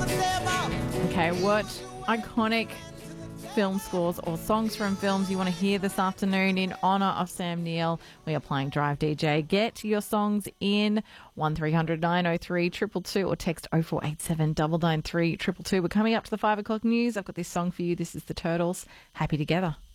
Okay, what iconic film scores or songs from films you want to hear this afternoon in honour of Sam Neill? We are playing Drive DJ. Get your songs in 1300 903 222 or text 0487 993 222. We're coming up to the 5 o'clock news. I've got this song for you. This is The Turtles. Happy Together.